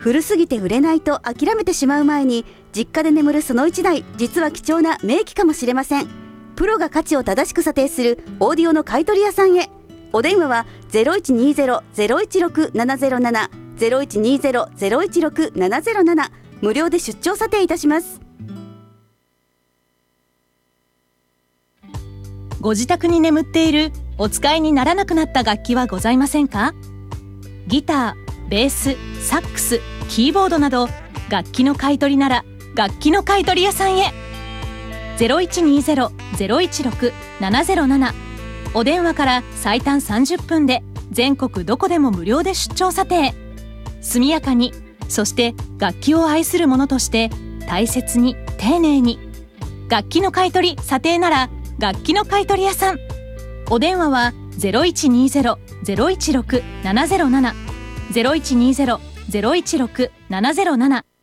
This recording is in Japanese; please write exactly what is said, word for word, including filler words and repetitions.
古すぎて売れないと諦めてしまう前に、実家で眠るそのいちだい、実は貴重な名機かもしれません。プロが価値を正しく査定するオーディオの買取屋さんへ。お電話は ゼロいちにゼロ ゼロいちろく ななゼロなな ゼロいちにゼロ ゼロいちろく ななゼロなな、無料で出張査定いたします。 ご自宅に眠っているお使いにならなくなった楽器はございませんか？ギター、ベース、サックス、キーボードなど楽器の買い取りなら楽器の買い取り屋さんへ。 ゼロいちにゼロ ゼロいちろく ななゼロなな、お電話から最短さんじゅっぷんで全国どこでも無料で出張査定。速やかに、そして楽器を愛する者として大切に丁寧に。楽器の買い取り査定なら楽器の買い取り屋さん。お電話は ゼロいちにゼロ ゼロいちろく ななゼロなな ゼロいちにゼロ ゼロいちろく ななゼロなな